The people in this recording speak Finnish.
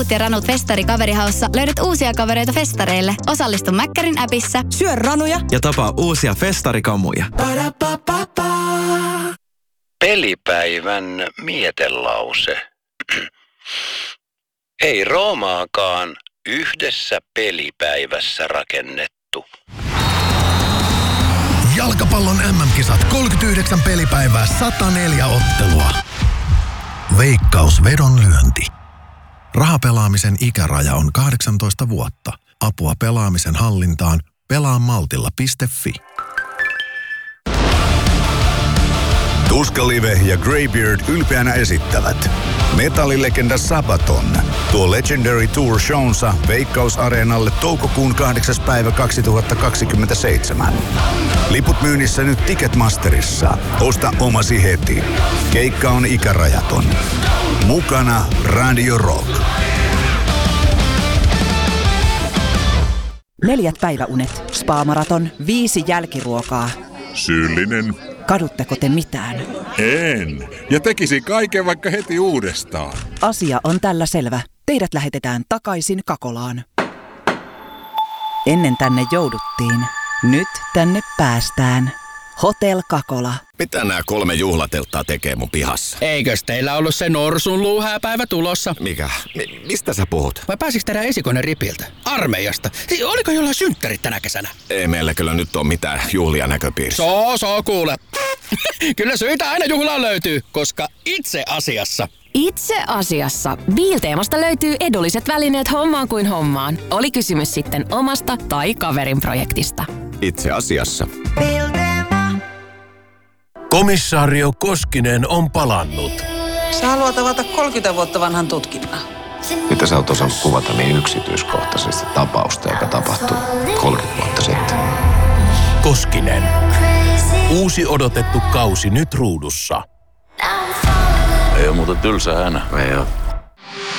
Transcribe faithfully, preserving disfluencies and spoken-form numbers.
ja Ranut Festari kaverihaussa löydät uusia kavereita festareille. Osallistu Mäkkärin appissa. Syö ranuja ja tapaa uusia festarikamuja. Pelipäivän mietelause. Ei Roomaakaan yhdessä pelipäivässä rakennettu. Jalkapallon äm äm-kisat kolmekymmentäyhdeksän pelipäivää, sata neljä ottelua. Veikkaus vedonlyönti. Rahapelaamisen ikäraja on kahdeksantoista vuotta. Apua pelaamisen hallintaan pelaa maltilla piste fi. Tuska Live ja Greybeard ylpeänä esittävät metallilegenda Sabaton. Tuo Legendary Tour shownsa Veikkaus-areenalle toukokuun kahdeksas päivä kaksituhattakaksikymmentäseitsemän. Liput myynnissä nyt Ticketmasterissa. Osta omasi heti. Keikka on ikärajaton. Mukana Radio Rock. Neljät päiväunet, spa-maraton, viisi jälkiruokaa. Syyllinen. Kadutteko te mitään? En. Ja tekisi kaiken vaikka heti uudestaan. Asia on tällä selvä. Teidät lähetetään takaisin Kakolaan. Ennen tänne jouduttiin. Nyt tänne päästään. Hotel Kakola. Mitä nämä kolme juhlatelttaa tekee mun pihassa? Eikös teillä ollut se norsun luuhääpäivä tulossa? Mikä? Mi- mistä sä puhut? Vai pääsikö teidän esikoinen ripiltä? Armeijasta? Siis oliko jollain synttärit tänä kesänä? Ei meillä kyllä nyt ole mitään juhlia näköpiirissä. Soo, soo kuule. Kyllä syitä aina juhlaan löytyy, koska itse asiassa... Itse asiassa Biilteemasta löytyy edulliset välineet hommaan kuin hommaan. Oli kysymys sitten omasta tai kaverin projektista. Itse asiassa. Komissaario Koskinen on palannut. Sä haluat avata kolmekymmentä vuotta vanhan tutkinnan. Mitä sä oot osannut kuvata niin yksityiskohtaisesti tapausta, joka tapahtui kolmekymmentä vuotta sitten? Koskinen. Uusi odotettu kausi nyt ruudussa. Ei ole muuten tylsä hänä. Ei oo.